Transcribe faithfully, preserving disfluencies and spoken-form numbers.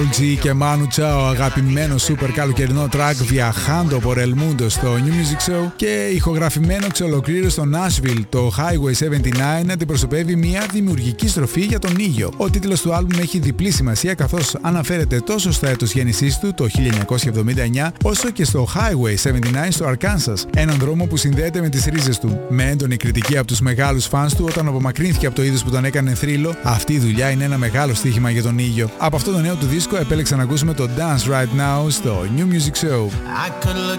Και Manu Chao, αγαπημένο σούπερ καλοκαιρινό track Viajando por el Mundo στο New Music Show, και ηχογραφημένο εξ ολοκλήρου στο Nashville. Το Highway εβδομήντα εννέα αντιπροσωπεύει μια δημιουργική στροφή για τον ήλιο. Ο τίτλος του άλμπουμ έχει διπλή σημασία, καθώς αναφέρεται τόσο στο έτος γέννησής του, το χίλια εννιακόσια εβδομήντα εννέα, όσο και στο Highway εβδομήντα εννέα στο Arkansas, έναν δρόμο που συνδέεται με τις ρίζες του. Με έντονη κριτική από τους μεγάλους φανς του όταν απομακρύνθηκε από το είδος που τον έκανε θρύλο, αυτή η δουλειά είναι ένα μεγάλο στοίχημα για τον ήλιο. Από αυτό το νέο του δίσκο επέλεξα να ακούσουμε το Dance Right Now στο New Music Show.